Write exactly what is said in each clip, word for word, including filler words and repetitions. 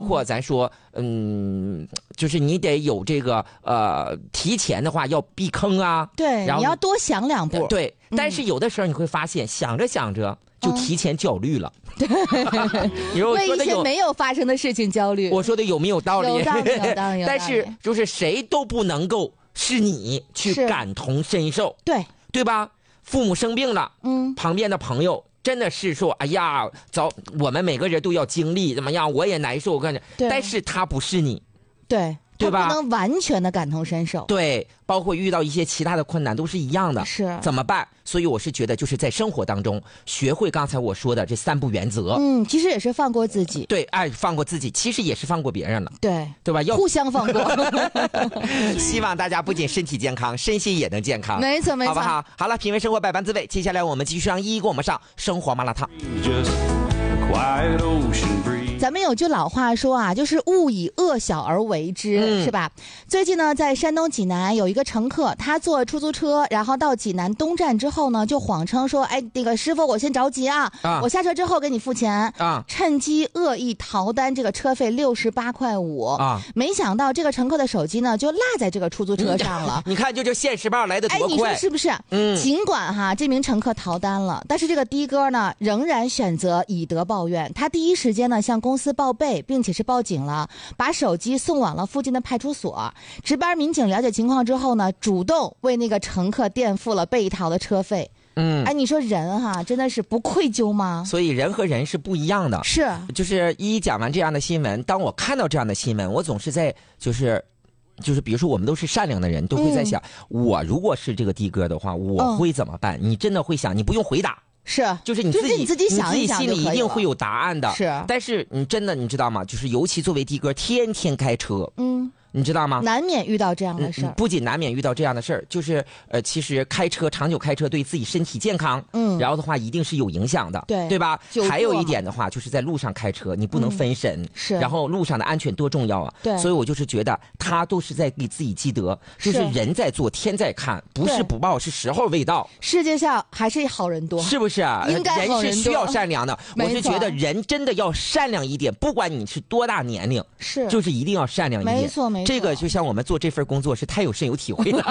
括咱说，嗯，就是你得有这个呃，提前的话要避坑啊。 对， 然后你要多想两步。 对，但是有的时候你会发现，想着想着就提前焦虑了。你说我说的有为一些没有发生的事情焦虑。 我说的有没有道理？ 有道理，有道理。 但是就是谁都不能够是你去感同身受， 对对吧？父母生病了， 嗯， 旁边的朋友真的是说，哎呀，早我们每个人都要经历，怎么样？我也难受，我感觉，但是他不是你， 对。 对吧？ 不能完全的感同身受。 对，包括遇到一些其他的困难都是一样的。 是怎么办？所以我是觉得，就是在生活当中学会刚才我说的这三不原则。 嗯，其实也是放过自己。 对，哎，放过自己，其实也是放过别人了。 对， 对吧？要互相放过。 希望大家不仅身体健康，身心也能健康。 没错，没错， 好不好？好了，品味生活百般滋味，接下来我们继续让依依给我们上生活麻辣烫。 咱们有句老话说啊，就是勿以恶小而为之，嗯、是吧？最近呢，在山东济南有一个乘客，他坐出租车，然后到济南东站之后呢，就谎称说：“哎，那个师傅，我先着急啊，啊我下车之后给你付钱。”啊，趁机恶意逃单，这个车费六十八块五啊！没想到这个乘客的手机呢，就落在这个出租车上了。 你看，就这现实报来的多快！ 哎，你说是不是？嗯。尽管哈这名乘客逃单了，但是这个的哥呢，仍然选择以德报怨。他第一时间呢向公司报备，并且是报警了，把手机送往了附近的派出所。值班民警了解情况之后呢，主动为那个乘客垫付了被逃的车费。嗯，哎，你说人哈真的是不愧疚吗？ 所以人和人是不一样的。 是， 就是一讲完这样的新闻，当我看到这样的新闻，我总是在就是就是比如说我们都是善良的人，都会在想，嗯、我如果是这个的哥的话，我会怎么办？嗯、你真的会想，你不用回答。 是， 就是你自己， 就是你自己想一想， 你自己心里一定会有答案的。 是， 但是你真的你知道吗？就是尤其作为的哥，天天开车，嗯。你知道吗？ 难免遇到这样的事儿、嗯。 不仅难免遇到这样的事儿，就是呃，其实开车长久开车对自己身体健康，嗯，然后的话一定是有影响的， 对对吧？还有一点的话，就是在路上开车，你不能分神，嗯、 是。 然后路上的安全多重要啊！ 对， 所以我就是觉得他都是在给自己积德，就是人在做天在看，不是不报，是时候未到。 世界上还是好人多， 是不是啊？ 应该好人多， 人是需要善良的。我是觉得人真的要善良一点，不管你是多大年龄， 是， 就是一定要善良一点。 没错，没错。 这个就像我们做这份工作是太有深有体会了。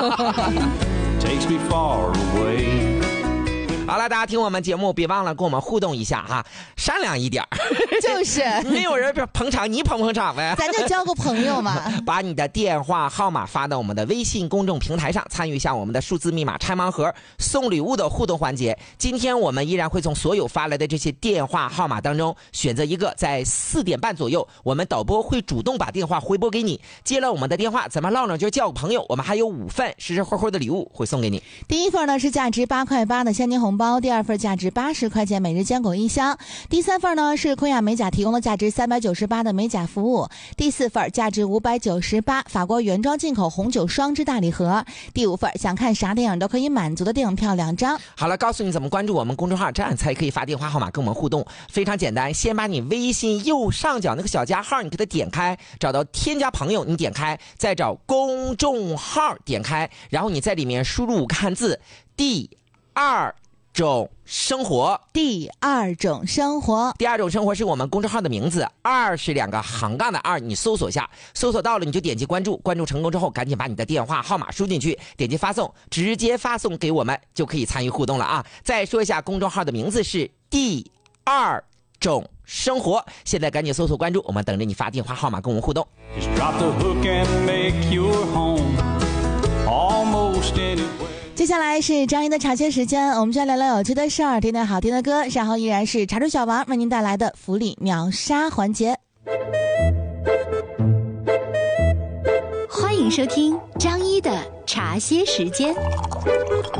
好了，大家听我们节目，别忘了跟我们互动一下哈，善良一点。 就是没有人捧场，你捧捧场呗， 咱就交个朋友嘛。 把你的电话号码发到我们的微信公众平台上，参与一下我们的数字密码拆盲盒送礼物的互动环节。今天我们依然会从所有发来的这些电话号码当中选择一个，在四点半左右，我们导播会主动把电话回拨给你。接了我们的电话，咱们唠唠就交个朋友。我们还有五份实实惠惠的礼物会送给你。 第一份呢是价值八块八的现金红包，第二份价值八十块钱每日坚果一箱，第三份呢是坤雅美甲提供的价值三百九十八的美甲服务，第四份价值五百九十八法国原装进口红酒双支大礼盒，第五份想看啥电影都可以满足的电影票两张。 好了，告诉你怎么关注我们公众号，这样才可以发电话号码跟我们互动。非常简单，先把你微信右上角那个小加号你给它点开，找到添加朋友你点开，再找公众号点开，然后你在里面输入五个汉字第二种生活， 第二种生活， 第二种生活是我们公众号的名字，二是两个横杠的二，你搜索下，搜索到了你就点击关注，关注成功之后赶紧把你的电话号码输进去，点击发送，直接发送给我们就可以参与互动了啊！再说一下公众号的名字是第二种生活，现在赶紧搜索关注，我们等着你发电话号码跟我们互动。 接下来是张一的茶歇时间，我们先聊聊有趣的事儿，听听好听的歌，然后依然是茶主小王为您带来的福利秒杀环节。 欢迎收听张一的茶歇时间。